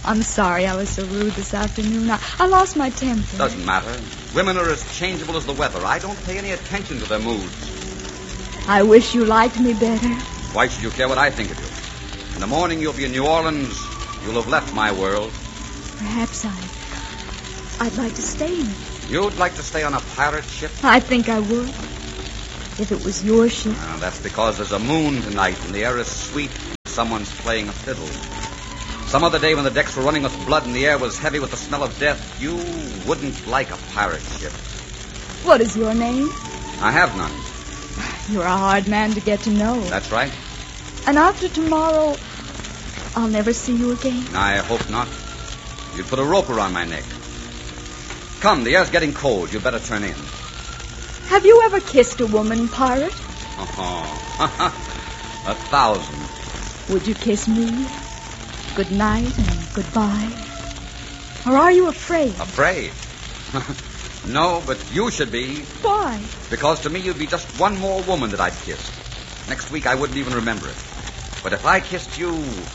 I'm sorry I was so rude this afternoon. I lost my temper. Doesn't matter. Women are as changeable as the weather. I don't pay any attention to their moods. I wish you liked me better. Why should you care what I think of you? In the morning you'll be in New Orleans. You'll have left my world. Perhaps I'd like to stay in it. You'd like to stay on a pirate ship? I think I would. If it was your ship. That's because there's a moon tonight and the air is sweet and someone's playing a fiddle. Some other day when the decks were running with blood and the air was heavy with the smell of death, you wouldn't like a pirate ship. What is your name? I have none. You're a hard man to get to know. That's right. And after tomorrow, I'll never see you again? I hope not. You'd put a rope around my neck. Come, the air's getting cold. You'd better turn in. Have you ever kissed a woman, pirate? Oh, 1,000. Would you kiss me? Good night and goodbye. Or are you afraid? Afraid? No, but you should be. Why? Because to me you'd be just one more woman that I'd kiss. Next week I wouldn't even remember it. But if I kissed you,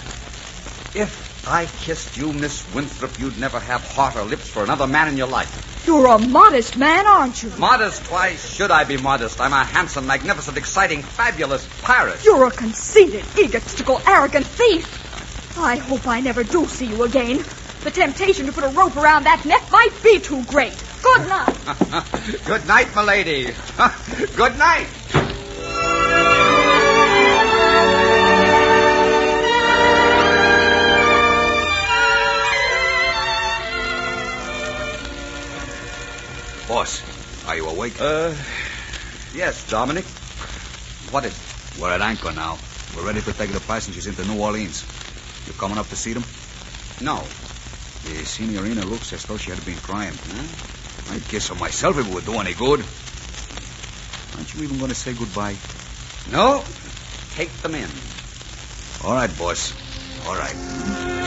Miss Winthrop, you'd never have heart or lips for another man in your life. You're a modest man, aren't you? Modest? Why should I be modest? I'm a handsome, magnificent, exciting, fabulous pirate. You're a conceited, egotistical, arrogant thief. I hope I never do see you again. The temptation to put a rope around that neck might be too great. Good night. Good night, milady. Good night. Boss, are you awake? Yes, Dominic. What is it? We're at anchor now. We're ready to take the passengers into New Orleans. You coming up to see them? No. The Signorina looks as though she had been crying. I'd kiss her myself if it would do any good. Aren't you even going to say goodbye? No. Take them in. All right, boss. All right.